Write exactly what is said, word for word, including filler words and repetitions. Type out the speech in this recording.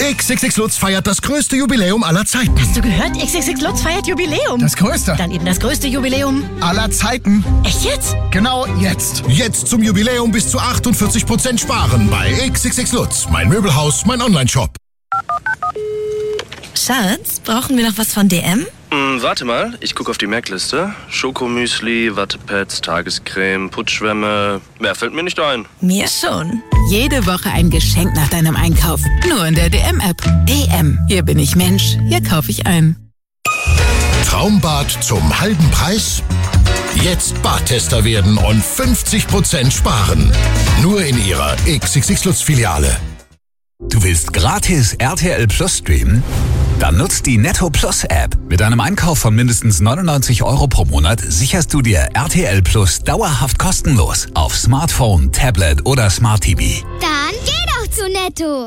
X X X Lutz feiert das größte Jubiläum aller Zeiten. Hast du gehört? X X X Lutz feiert Jubiläum. Das größte. Dann eben das größte Jubiläum aller Zeiten. Echt jetzt? Genau jetzt. Jetzt zum Jubiläum bis zu achtundvierzig Prozent sparen bei X X X Lutz. Mein Möbelhaus, mein Onlineshop. Schatz, brauchen wir noch was von D M? Hm, warte mal, ich gucke auf die Merkliste. Schokomüsli, Wattepads, Tagescreme, Putzschwämme. Mehr fällt mir nicht ein. Mir schon. Jede Woche ein Geschenk nach deinem Einkauf. Nur in der D M-App. D M. Hier bin ich Mensch. Hier kaufe ich ein. Traumbad zum halben Preis? Jetzt Badtester werden und fünfzig Prozent sparen. Nur in Ihrer X X X Lutz Filiale. Du willst gratis R T L Plus streamen? Dann nutzt die Netto Plus App. Mit einem Einkauf von mindestens neunundneunzig Euro pro Monat sicherst du dir R T L Plus dauerhaft kostenlos auf Smartphone, Tablet oder Smart T V. Dann geh doch zu Netto!